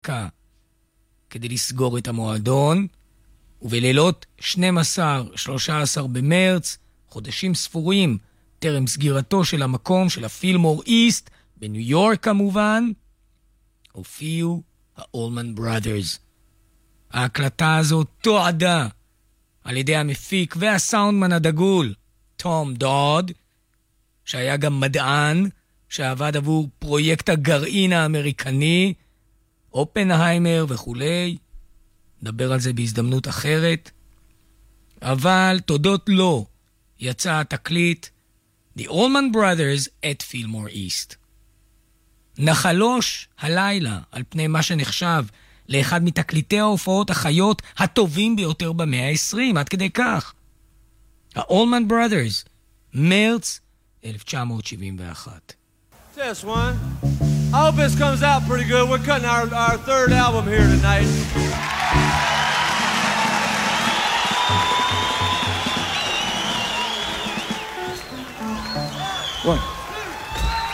להקה כדי לסגור את המועדון, ובלילות 12-13 במרץ, חודשים ספורים טרם סגירתו של המקום של הפילמור איסט, בניו יורק כמובן, הופיעו האולמן בראדרס. ההקלטה הזאת תועדה על ידי המפיק והסאונדמן הדגול, תום דוד, שהיה גם מדען, שעבד עבור פרויקט הגרעין האמריקני, אופנהיימר וכולי. נדבר על זה בהזדמנות אחרת. אבל תודות לו יצא התקליט The Allman Brothers at Fillmore East. נחלוש הלילה על פני מה שנחשב לאחד מתקליטי ההופעות החיות הטובים ביותר במאה ה-20, עד כדי כך. ה-Allman Brothers, מרץ 1971. Test one. I hope this comes out pretty good. We're cutting our third album here tonight. One.